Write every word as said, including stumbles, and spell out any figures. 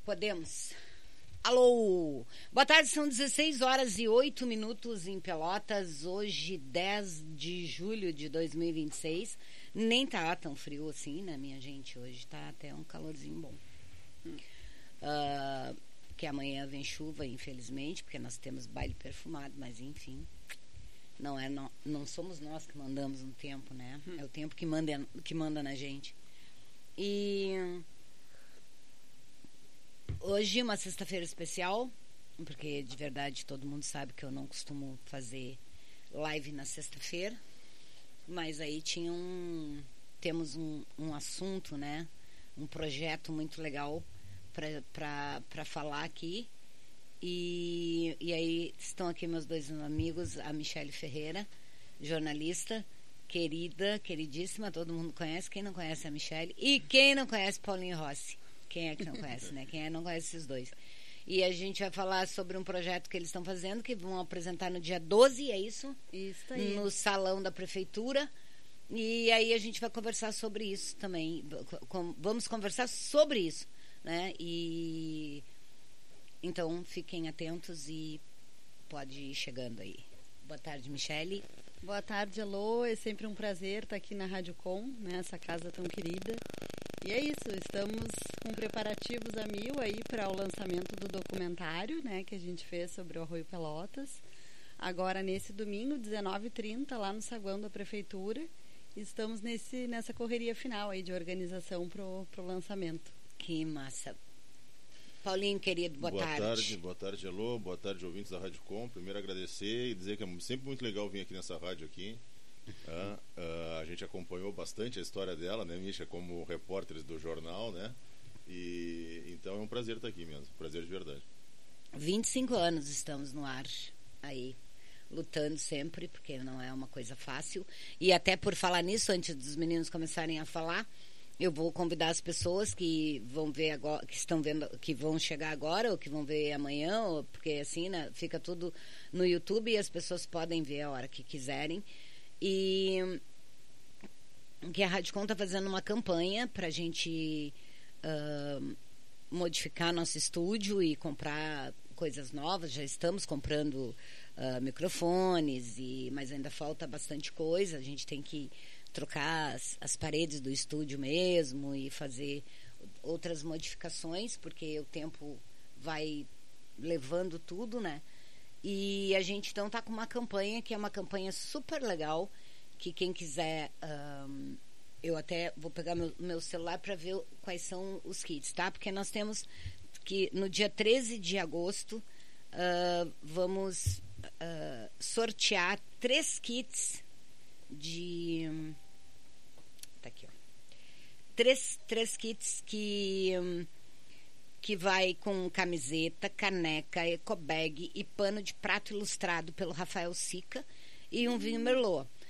Podemos. Alô! Boa tarde, são dezesseis horas e oito minutos em Pelotas, hoje dez de julho de dois mil e vinte e seis. Nem tá tão frio assim, né, minha gente? Hoje tá até um calorzinho bom. Hum. Uh, que amanhã vem chuva, infelizmente, porque nós temos baile perfumado, mas enfim, não, é, não, não somos nós que mandamos no tempo, né? Hum. É o tempo que manda, que manda na gente. E hoje uma sexta-feira especial, porque de verdade todo mundo sabe que eu não costumo fazer live na sexta-feira, mas aí tinha um, temos um, um assunto, né? Um projeto muito legal para falar aqui. E, e aí estão aqui meus dois amigos, a Michele Ferreira, jornalista, querida, queridíssima, todo mundo conhece. Quem não conhece a Michele? E quem não conhece Paulinho Rossi? Quem é que não conhece, né? Quem é não conhece esses dois? E a gente vai falar sobre um projeto que eles estão fazendo, que vão apresentar no dia doze, é isso? Isso aí. No salão da prefeitura. E aí a gente vai conversar sobre isso também. Vamos conversar sobre isso, né? E então fiquem atentos e pode ir chegando aí. Boa tarde, Michele. Boa tarde, Alô. É sempre um prazer estar aqui na Rádio Com, né? Essa casa tão querida. E é isso, estamos com preparativos a mil aí para o lançamento do documentário, né, que a gente fez sobre o Arroio Pelotas. Agora, nesse domingo, dezenove e trinta, lá no saguão da Prefeitura. Estamos nesse, nessa correria final aí de organização pro, pro lançamento. Que massa. Paulinho, querido, boa, boa tarde. Boa tarde, boa tarde, Alô. Boa tarde, ouvintes da Rádio Com. Primeiro, agradecer e dizer que é sempre muito legal vir aqui nessa rádio aqui. Ah, ah, a gente acompanhou bastante a história dela, né, Misha, como repórteres do jornal, né? E então é um prazer estar aqui mesmo, prazer de verdade. vinte e cinco anos estamos no ar aí, lutando sempre, porque não é uma coisa fácil. E até por falar nisso, antes dos meninos começarem a falar, eu vou convidar as pessoas que vão ver agora, que estão vendo, que vão chegar agora ou que vão ver amanhã, ou, porque assim, né, fica tudo no YouTube e as pessoas podem ver a hora que quiserem. E que a Rádio Com está fazendo uma campanha para a gente uh, modificar nosso estúdio e comprar coisas novas. Já estamos comprando uh, microfones, e, mas ainda falta bastante coisa. A gente tem que trocar as, as paredes do estúdio mesmo e fazer outras modificações, porque o tempo vai levando tudo, né? E a gente então está com uma campanha que é uma campanha super legal, que quem quiser, um, eu até vou pegar meu, meu celular para ver quais são os kits, tá? Porque nós temos que no dia treze de agosto uh, vamos uh, sortear três kits de... Tá aqui, ó. Três, três kits que... Um, que vai com camiseta, caneca, ecobag e pano de prato ilustrado pelo Rafael Sica e um vinho Merlot.